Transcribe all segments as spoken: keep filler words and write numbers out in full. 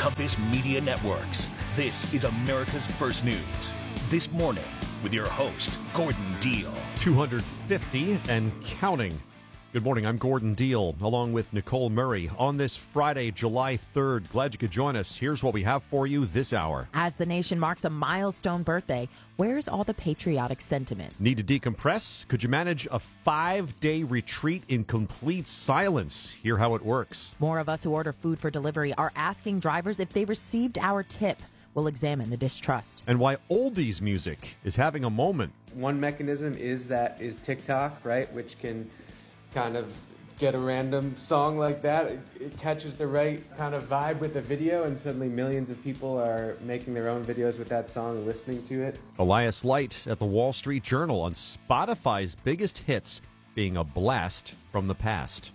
Compass Media Networks. This is America's First News. This morning with your host, Gordon Deal. two hundred fifty and counting. Good morning, I'm Gordon Deal, along with Nicole Murray. On this Friday, July third, glad you could join us. Here's what we have for you this hour. As the nation marks a milestone birthday, where's all the patriotic sentiment? Need to decompress? Could you manage a five-day retreat in complete silence? Hear how it works. More of us who order food for delivery are asking drivers if they received our tip. We'll examine the distrust. And why oldies music is having a moment. One mechanism is that is TikTok, right, which can kind of get a random song like that. It, it catches the right kind of vibe with the video, and suddenly millions of people are making their own videos with that song and listening to it. Elias Light at the Wall Street Journal on Spotify's biggest hits being a blast from the past.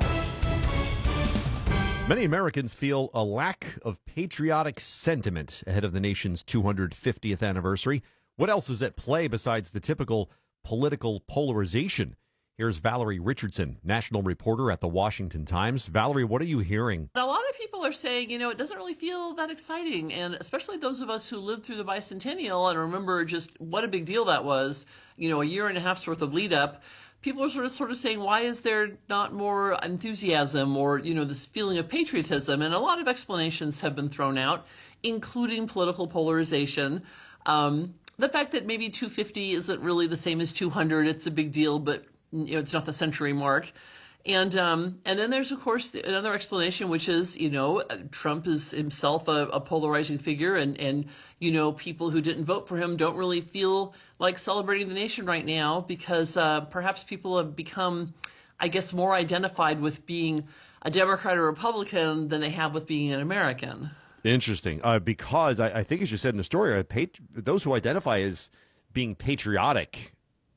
Many Americans feel a lack of patriotic sentiment ahead of the nation's two hundred fiftieth anniversary. What else is at play besides the typical political polarization? Here's Valerie Richardson, national reporter at the Washington Times. Valerie, what are you hearing? A lot of people are saying, you know, it doesn't really feel that exciting. And especially those of us who lived through the bicentennial and remember just what a big deal that was, you know, a year and a half's worth of lead up. People are sort of sort of saying, why is there not more enthusiasm or, you know, this feeling of patriotism? And a lot of explanations have been thrown out, including political polarization. Um, the fact that maybe two fifty isn't really the same as two hundred, it's a big deal, but you know, it's not the century mark. And um, and then there's, of course, another explanation, which is, you know, Trump is himself a, a polarizing figure. And, and, you know, people who didn't vote for him don't really feel like celebrating the nation right now because uh, perhaps people have become, I guess, more identified with being a Democrat or Republican than they have with being an American. Interesting. Uh, because I, I think, as you said in the story, uh, pat- those who identify as being patriotic,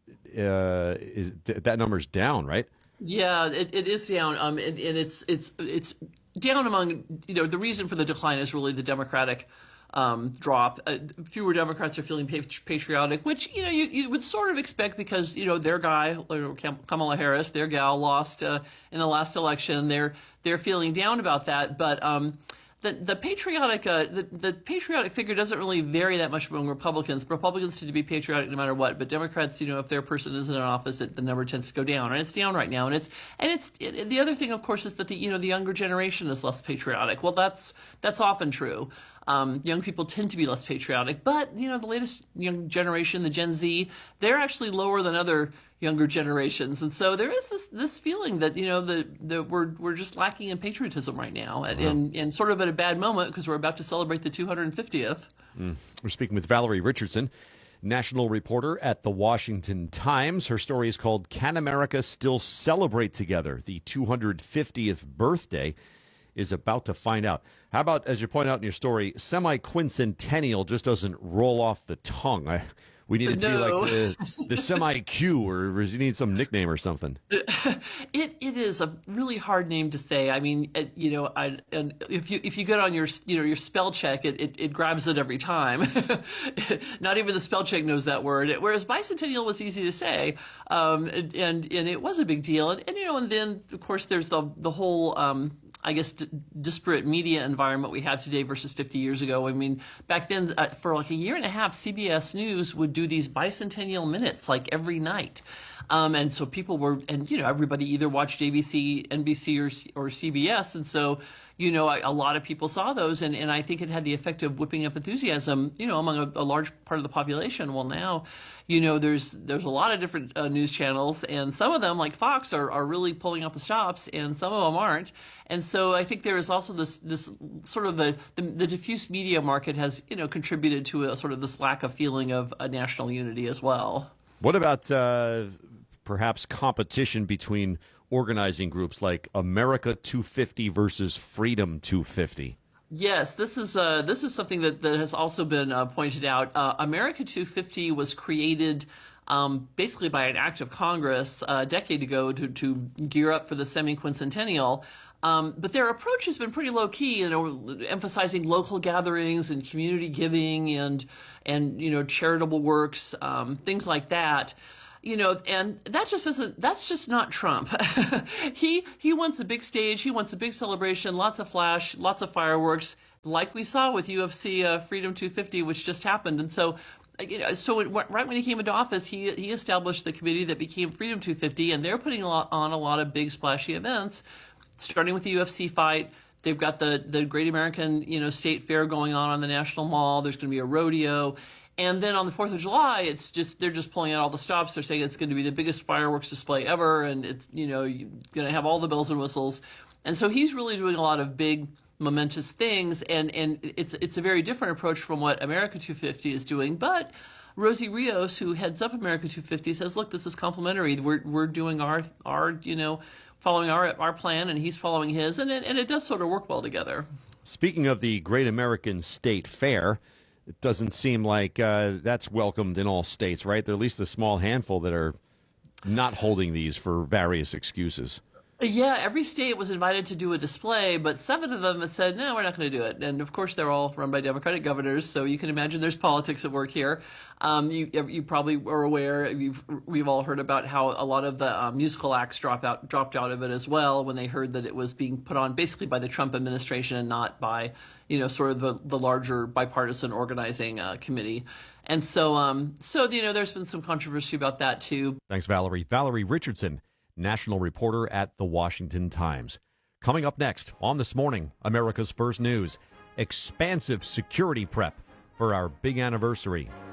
uh, is that number's down, right? Yeah, it, it is down, um, and, and it's it's it's down among, you know, the reason for the decline is really the Democratic um, drop. Uh, fewer Democrats are feeling patriotic, which, you know, you, you would sort of expect because, you know, their guy, Kamala Harris, their gal lost uh, in the last election. They're they're feeling down about that, but um, the the patriotic uh, the, the patriotic figure doesn't really vary that much among Republicans. Republicans tend to be patriotic no matter what, but Democrats, you know, if their person isn't in office, it, the number tends to go down, and it's down right now. And it's and it's it, the other thing, of course, is that the you know the younger generation is less patriotic. Well, that's that's often true. Um, young people tend to be less patriotic, but you know the latest young generation, the Gen Z, they're actually lower than other younger generations, and so there is this this feeling that you know the, the we're we're just lacking in patriotism right now, and and, and sort of at a bad moment because we're about to celebrate the two hundred fiftieth. Mm. We're speaking with Valerie Richardson, national reporter at the Washington Times. Her story is called "Can America Still Celebrate Together?" The two hundred fiftieth birthday is about to find out. How about, as you point out in your story, semi-quincentennial just doesn't roll off the tongue. I, we need it to no. be like the, the semi-Q, or does you need some nickname or something? It it is a really hard name to say. I mean, it, you know, I, and if you if you get on your you know your spell check, it it, it grabs it every time. Not even the spell check knows that word. Whereas bicentennial was easy to say, um, and, and and it was a big deal. And, and you know, and then of course there's the the whole. Um, I guess, d- disparate media environment we have today versus fifty years ago. I mean, back then, uh, for like a year and a half, C B S News would do these bicentennial minutes like every night. Um, and so people were, and, you know, everybody either watched A B C, N B C, or, or C B S. And so, you know, a, a lot of people saw those. And, and I think it had the effect of whipping up enthusiasm, you know, among a, a large part of the population. Well, now, you know, there's there's a lot of different uh, news channels, and some of them, like Fox, are, are really pulling out the stops, and some of them aren't. And so I think there is also this this sort of the, the, the diffuse media market has, you know, contributed to a sort of this lack of feeling of a national unity as well. What about uh, perhaps competition between organizing groups like America two fifty versus Freedom two fifty? Yes, this is uh, this is something that, that has also been uh, pointed out. Uh, America two fifty was created um, basically by an act of Congress uh, a decade ago to, to gear up for the semi-quincentennial. Um, but their approach has been pretty low key, you know, emphasizing local gatherings and community giving and and you know charitable works, um, things like that. You know, and that just isn't, that's just not Trump. he he wants a big stage, he wants a big celebration, lots of flash, lots of fireworks. like we saw with U F C uh, Freedom two fifty, which just happened. And so, you know, so it, right when he came into office, he he established the committee that became Freedom two fifty, and they're putting a lot, on a lot of big splashy events, starting with the U F C fight. They've got the the Great American, you know, State Fair going on on the National Mall. There's going to be a rodeo. And then on the fourth of July, it's just they're just pulling out all the stops. They're saying it's going to be the biggest fireworks display ever, and it's, you know, going to have all the bells and whistles. And so he's really doing a lot of big, momentous things, and, and it's it's a very different approach from what America two fifty is doing. But Rosie Rios, who heads up America two fifty, says, look, this is complementary. We're we're doing our our you know following our our plan, and he's following his, and it, and it does sort of work well together. Speaking of the Great American State Fair, it doesn't seem like uh, that's welcomed in all states, right? There are at least a small handful that are not holding these for various excuses. Yeah, every state was invited to do a display, but seven of them have said, no, we're not going to do it. And of course, they're all run by Democratic governors, so you can imagine there's politics at work here. Um, you, you probably are aware, you've, we've all heard about how a lot of the uh, musical acts drop out, dropped out of it as well when they heard that it was being put on basically by the Trump administration and not by, you know, sort of the, the larger bipartisan organizing uh, committee. And so, um, so, you know, there's been some controversy about that, too. Thanks, Valerie. Valerie Richardson, national reporter at The Washington Times. Coming up next on This Morning, America's First News, expansive security prep for our big anniversary.